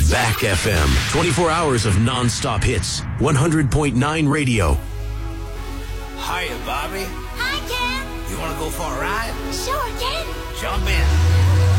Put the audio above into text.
Back FM. 24 hours of non-stop hits. 100.9 radio. Hiya, Bobby. Hi, Ken. You want to go for a ride? Sure, Ken. Jump in.